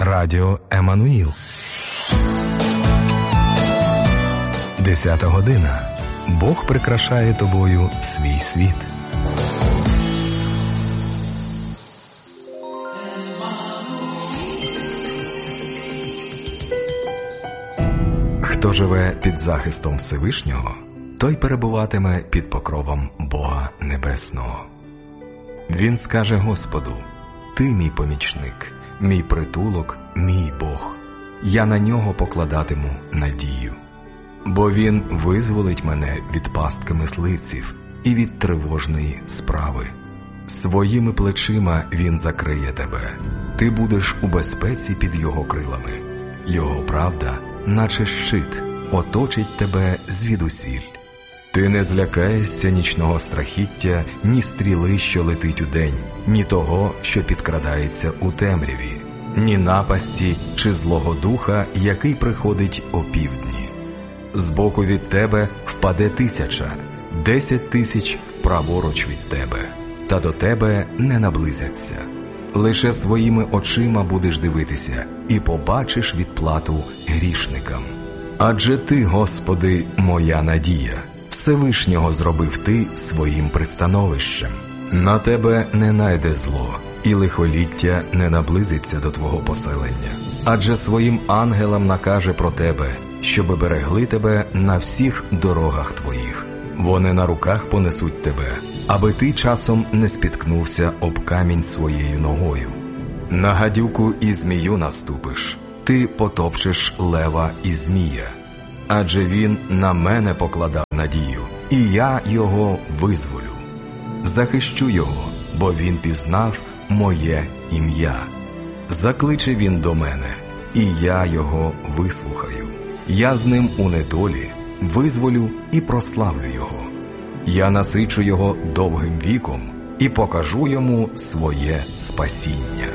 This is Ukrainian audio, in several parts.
Радіо Еммануїл. 10 година. Бог прикрашає тобою свій світ. Хто живе під захистом Всевишнього, той перебуватиме під покровом Бога Небесного. Він скаже Господу: «Ти мій помічник, мій притулок, мій Бог. Я на нього покладатиму надію. Бо він визволить мене від пастки мисливців і від тривожної справи. Своїми плечима він закриє тебе. Ти будеш у безпеці під його крилами. Його правда, наче щит, оточить тебе звідусіль. Ти не злякаєшся нічного страхіття, ні стріли, що летить удень, ні того, що підкрадається у темряві, ні напасті чи злого духа, який приходить опівдні. Збоку від тебе впаде 1000, 10 000 праворуч від тебе, та до тебе не наблизяться. Лише своїми очима будеш дивитися і побачиш відплату грішникам. Адже ти, Господи, моя надія. Всевишнього зробив ти своїм пристановищем. На тебе не найде зло, і лихоліття не наблизиться до твого поселення. Адже своїм ангелам накаже про тебе, щоби берегли тебе на всіх дорогах твоїх. Вони на руках понесуть тебе, аби ти часом не спіткнувся об камінь своєю ногою. На гадюку і змію наступиш, ти потопчеш лева і змія. Адже він на мене покладав надію, і я його визволю. Захищу його, бо він пізнав моє ім'я. Закличе він до мене, і я його вислухаю. Я з ним у недолі визволю і прославлю його. Я насичу його довгим віком і покажу йому своє спасіння.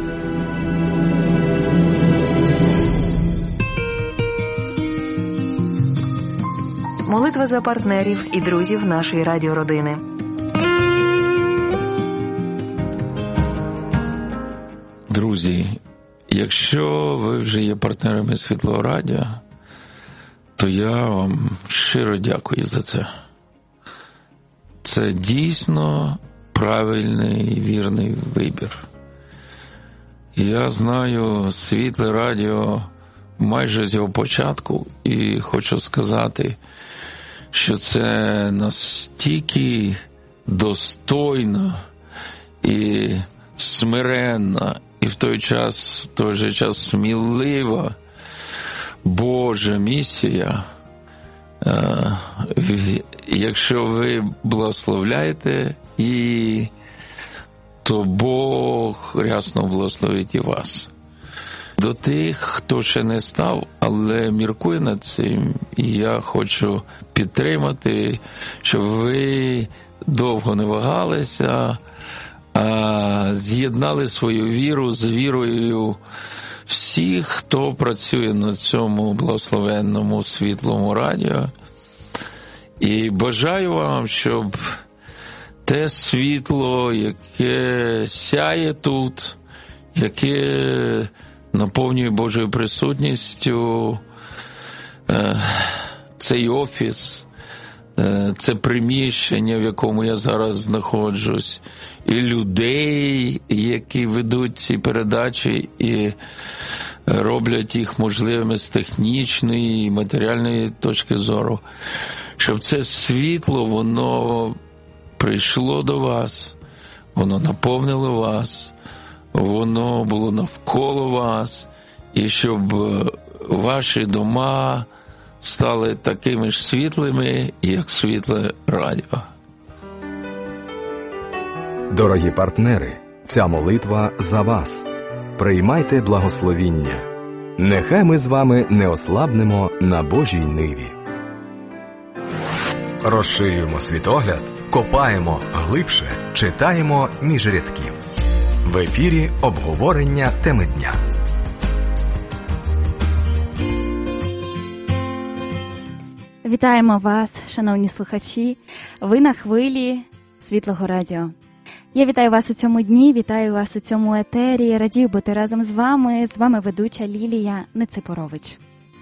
Молитва за партнерів і друзів нашої радіородини. Друзі, якщо ви вже є партнерами Світлого Радіо, то я вам щиро дякую за це. Це дійсно правильний, вірний вибір. Я знаю Світле Радіо майже з його початку і хочу сказати, що це настільки достойна і смиренна, і в той же час смілива Божа місія. Якщо ви благословляєте її, то Бог рясно благословить і вас. До тих, хто ще не став, але міркує над цим, і я хочу підтримати, щоб ви довго не вагалися, а з'єднали свою віру з вірою всіх, хто працює на цьому благословенному Світлому Радіо. І бажаю вам, щоб те світло, яке сяє тут, яке наповнює Божою присутністю цей офіс, це приміщення, в якому я зараз знаходжусь, і людей, які ведуть ці передачі і роблять їх можливими з технічної і матеріальної точки зору, щоб це світло, воно прийшло до вас, воно наповнило вас, воно було навколо вас, і щоб ваші дома стали такими ж світлими, як Світле Радіо. Дорогі партнери, ця молитва за вас. Приймайте благословіння. Нехай ми з вами не ослабнемо на Божій ниві. Розширюємо світогляд, копаємо глибше, читаємо між рядків. В ефірі обговорення теми дня. Вітаємо вас, шановні слухачі. Ви на хвилі Світлого Радіо. Я вітаю вас у цьому дні, вітаю вас у цьому етері. Радію бути разом з вами. З вами ведуча Лілія Неципорович.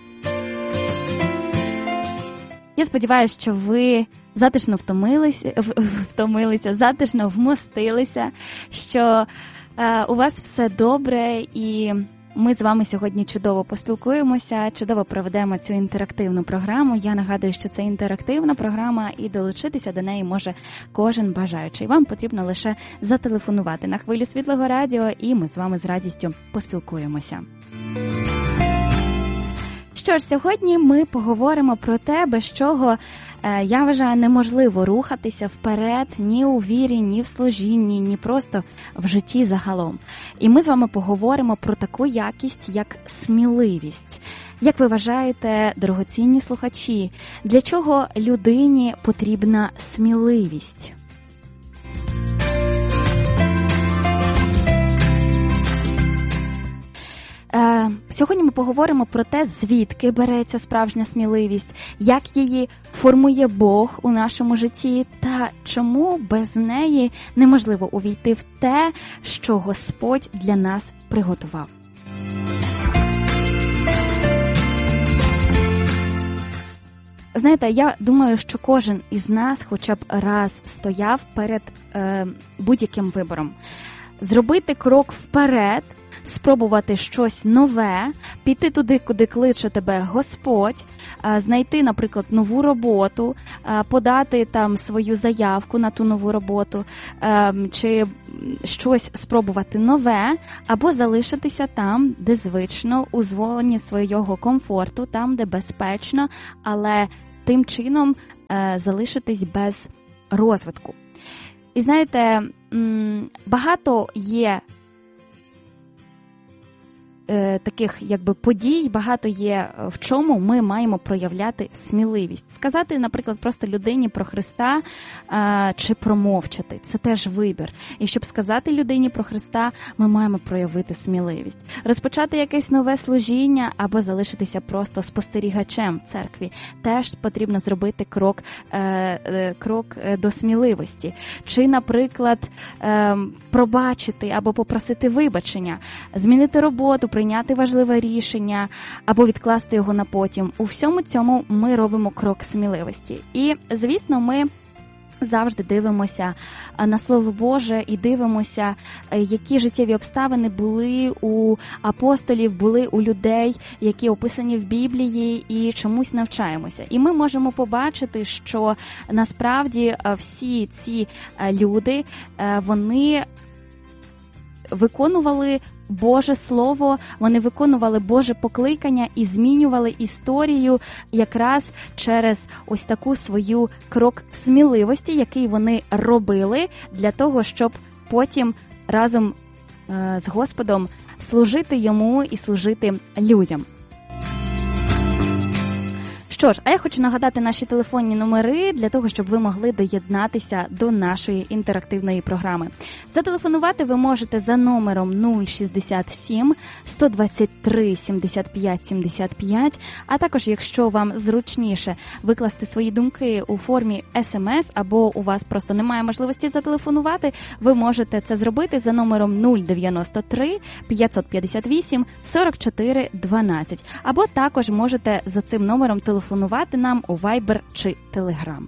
Я сподіваюся, що ви затишно втомилися, затишно вмостилися, що у вас все добре, і ми з вами сьогодні чудово поспілкуємося, чудово проведемо цю інтерактивну програму. Я нагадую, що це інтерактивна програма, і долучитися до неї може кожен бажаючий. Вам потрібно лише зателефонувати на хвилю Світлого Радіо, і ми з вами з радістю поспілкуємося. Що ж, сьогодні ми поговоримо про те, без чого, я вважаю, неможливо рухатися вперед ні у вірі, ні в служінні, ні просто в житті загалом. І ми з вами поговоримо про таку якість, як сміливість. Як ви вважаєте, дорогоцінні слухачі, для чого людині потрібна сміливість? Сьогодні ми поговоримо про те, звідки береться справжня сміливість, як її формує Бог у нашому житті та чому без неї неможливо увійти в те, що Господь для нас приготував. Знаєте, я думаю, що кожен із нас хоча б раз стояв перед будь-яким вибором. Зробити крок вперед, спробувати щось нове, піти туди, куди кличе тебе Господь, знайти, наприклад, нову роботу, подати там свою заявку на ту нову роботу, чи щось спробувати нове, або залишитися там, де звично, у зоні свого комфорту, там, де безпечно, але тим чином залишитись без розвитку. І знаєте, багато є таких подій, багато є в чому ми маємо проявляти сміливість. Сказати, наприклад, просто людині про Христа чи промовчати. Це теж вибір. І щоб сказати людині про Христа, ми маємо проявити сміливість. Розпочати якесь нове служіння або залишитися просто спостерігачем в церкві. Теж потрібно зробити крок до сміливості. Чи, наприклад, пробачити або попросити вибачення, змінити роботу, прийняти важливе рішення або відкласти його на потім. У всьому цьому ми робимо крок сміливості. І, звісно, ми завжди дивимося на Слово Боже і дивимося, які життєві обставини були у апостолів, були у людей, які описані в Біблії, і чомусь навчаємося. І ми можемо побачити, що насправді всі ці люди, вони виконували Боже Слово, вони виконували Боже покликання і змінювали історію якраз через ось таку свою крок сміливості, який вони робили для того, щоб потім разом з Господом служити Йому і служити людям. Що ж, а я хочу нагадати наші телефонні номери для того, щоб ви могли доєднатися до нашої інтерактивної програми. Зателефонувати ви можете за номером 067 123 75 75, а також, якщо вам зручніше викласти свої думки у формі СМС, або у вас просто немає можливості зателефонувати, ви можете це зробити за номером 093 558 44 12, або також можете за цим номером телефонувати нам у Viber чи Telegram.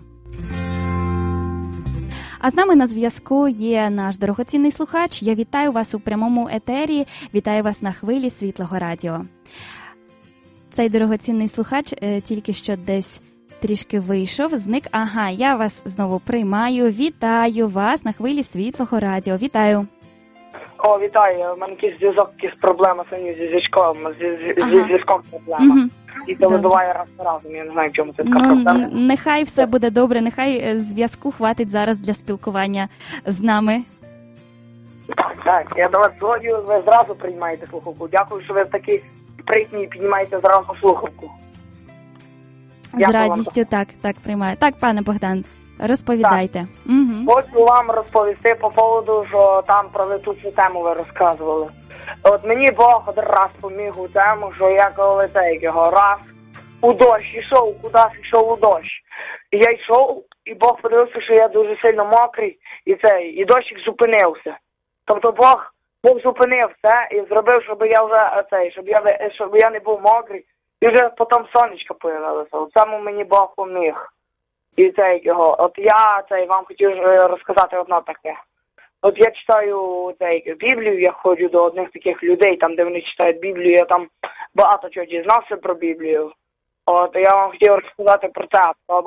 А з нами на зв'язку є наш дорогоцінний слухач. Я вітаю вас у прямому етері, вітаю вас на хвилі Світлого Радіо. Цей дорогоцінний слухач тільки що десь трішки вийшов, зник. Ага, я вас знову приймаю. Вітаю вас на хвилі Світлого Радіо. Вітаю. О, вітаю. У мене якийсь зв'язок, якісь проблеми сьогодні зі зв'язком проблема. Угу. І то вибиває раз на разом, я не знаю, в чому це така проблема. Нехай все буде добре, нехай зв'язку хватить зараз для спілкування з нами. Так, я до вас дзвоню, ви зразу приймаєте слухавку. Дякую, що ви такі притні і піднімаєте зразу слухавку. З радістю, так, приймаю. Так, пане Богдан, розповідайте. Угу. Хочу вам розповісти по поводу, що там про летучу тему ви розказували. От мені Бог один раз поміг у тему, що я коли його раз у дощ йшов, кудись йшов у дощ. І я йшов, і Бог подивився, що я дуже сильно мокрий, і дощик зупинився. Тобто Бог зупинив це і зробив, щоб я вже щоб я не був мокрий, і вже потім сонечко появилося. От саме мені Бог поміг. І от я вам хотів розказати одне таке. От я читаю Біблію, я ходжу до одних таких людей, там, де вони читають Біблію, я там багато чого дізнався про Біблію. От я вам хотів розказати про це,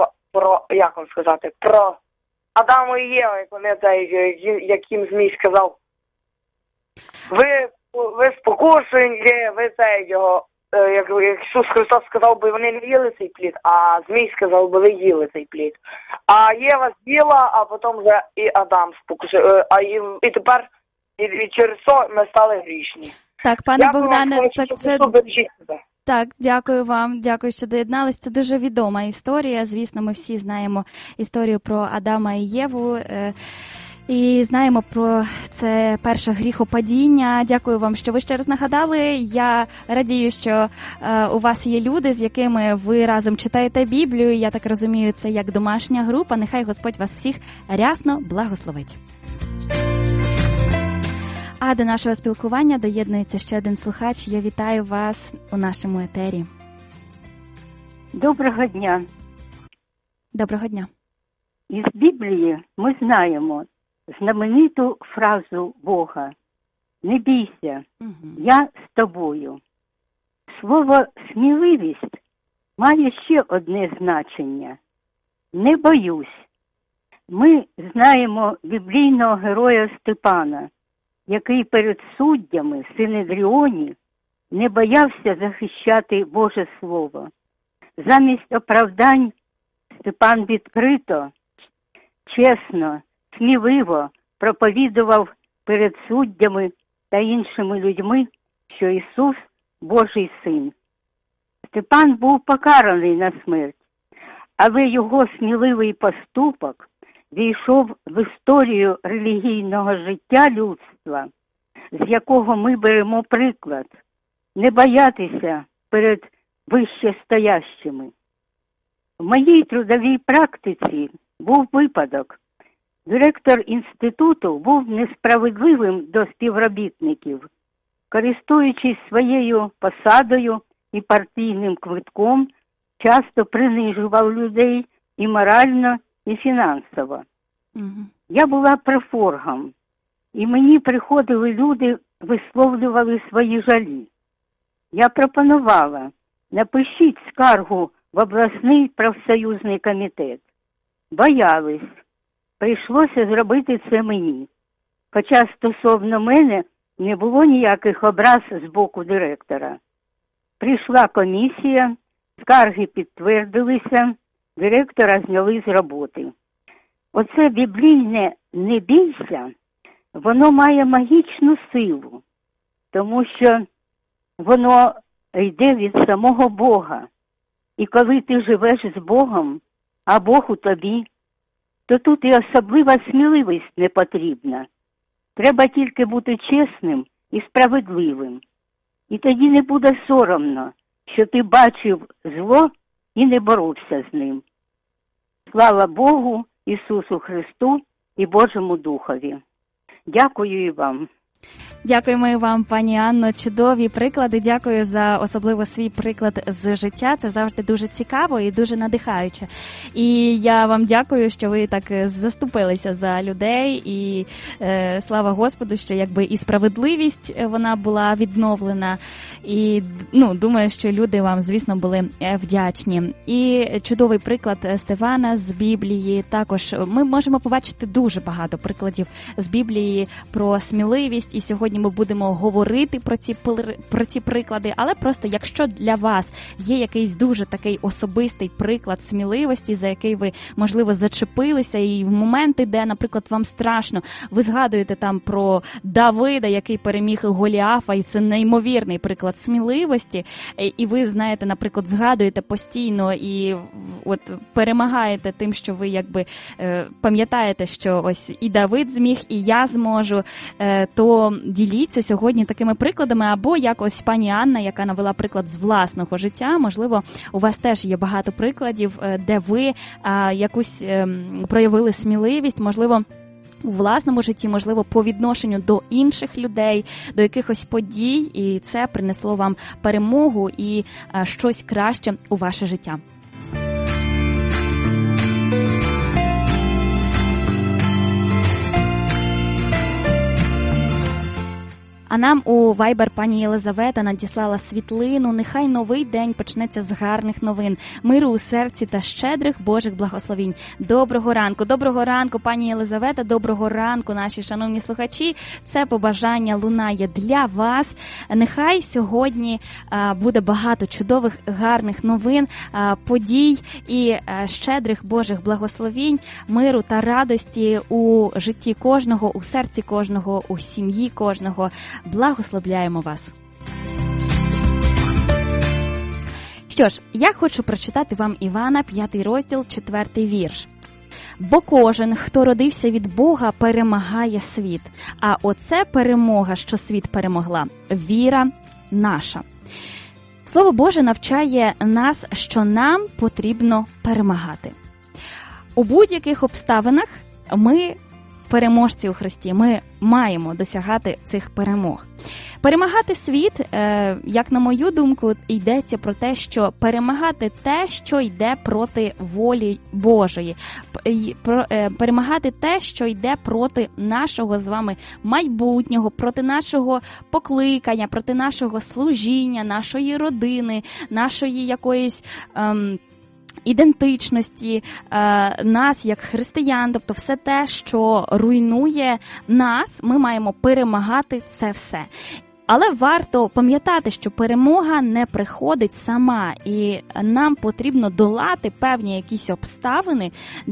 про Адама і Єву, як вони яким Змій сказав. Ви спокушені, ви як Ісус Христос сказав, бо вони не їли цей плід, а Змій сказав, бо ви їли цей плід. А Єва з'їла, а потім вже і Адам спокушив. І тепер і через це ми стали грішні. Так, пане Богдане, бережіть себе. Так, дякую вам, дякую, що доєднались. Це дуже відома історія. Звісно, ми всі знаємо історію про Адама і Єву. І знаємо про це перше гріхопадіння. Дякую вам, що ви ще раз нагадали. Я радію, що у вас є люди, з якими ви разом читаєте Біблію. Я так розумію, це як домашня група. Нехай Господь вас всіх рясно благословить. А до нашого спілкування доєднується ще один слухач. Я вітаю вас у нашому етері. Доброго дня. Доброго дня. Із Біблії ми знаємо знамениту фразу Бога «Не бійся, я з тобою». Слово «сміливість» має ще одне значення – «не боюсь». Ми знаємо біблійного героя Степана, який перед суддями в Синедріоні не боявся захищати Боже Слово. Замість оправдань Степан відкрито, чесно, сміливо проповідував перед суддями та іншими людьми, що Ісус – Божий Син. Степан був покараний на смерть, але його сміливий поступок війшов в історію релігійного життя людства, з якого ми беремо приклад – не боятися перед вищестоящими. В моїй трудовій практиці був випадок. Директор інституту був несправедливим до співробітників, користуючись своєю посадою і партійним квитком, часто принижував людей і морально, і фінансово. Я була профоргом, і мені приходили люди, висловлювали свої жалі. Я пропонувала: напишіть скаргу в обласний профсоюзний комітет. Боялись. Прийшлося зробити це мені. Хоча стосовно мене не було ніяких образ з боку директора. Прийшла комісія, скарги підтвердилися, директора зняли з роботи. Оце біблійне «не бійся», воно має магічну силу, тому що воно йде від самого Бога. І коли ти живеш з Богом, а Бог у тобі, то тут і особлива сміливість не потрібна. Треба тільки бути чесним і справедливим. І тоді не буде соромно, що ти бачив зло і не боровся з ним. Слава Богу, Ісусу Христу і Божому Духові. Дякую і вам. Дякуємо і вам, пані Анно. Чудові приклади. Дякую за особливо свій приклад з життя. Це завжди дуже цікаво і дуже надихаюче. І я вам дякую, що ви так заступилися за людей. І слава Господу, що якби і справедливість вона була відновлена. І думаю, що люди вам, звісно, були вдячні. І чудовий приклад Стефана з Біблії. Також ми можемо побачити дуже багато прикладів з Біблії про сміливість. І сьогодні ми будемо говорити про ці приклади, але просто якщо для вас є якийсь дуже такий особистий приклад сміливості, за який ви, можливо, зачепилися, і в моменти, де, наприклад, вам страшно, ви згадуєте там про Давида, який переміг Голіафа, і це неймовірний приклад сміливості, і ви, знаєте, наприклад, згадуєте постійно і от перемагаєте тим, що ви якби пам'ятаєте, що ось і Давид зміг, і я зможу, то діліться сьогодні такими прикладами, або як ось пані Анна, яка навела приклад з власного життя. Можливо, у вас теж є багато прикладів, де ви якусь проявили сміливість, можливо, у власному житті, можливо, по відношенню до інших людей, до якихось подій, і це принесло вам перемогу і щось краще у ваше життя. А нам у Viber пані Єлизавета надіслала світлину. Нехай новий день почнеться з гарних новин, миру у серці та щедрих Божих благословінь. Доброго ранку, пані Єлизавета, доброго ранку, наші шановні слухачі. Це побажання лунає для вас. Нехай сьогодні буде багато чудових, гарних новин, подій і щедрих Божих благословінь, миру та радості у житті кожного, у серці кожного, у сім'ї кожного. Благословляємо вас. Що ж, я хочу прочитати вам Івана, 5 розділ, 4 вірш. «Бо кожен, хто родився від Бога, перемагає світ. А оце перемога, що світ перемогла. Віра наша». Слово Боже навчає нас, що нам потрібно перемагати. У будь-яких обставинах ми переможці у Христі, ми маємо досягати цих перемог. Перемагати світ, як на мою думку, йдеться про те, що перемагати те, що йде проти волі Божої. Перемагати те, що йде проти нашого з вами майбутнього, проти нашого покликання, проти нашого служіння, нашої родини, нашої якоїсь ідентичності, нас як християн, тобто все те, що руйнує нас, ми маємо перемагати це все. Але варто пам'ятати, що перемога не приходить сама, і нам потрібно долати певні якісь обставини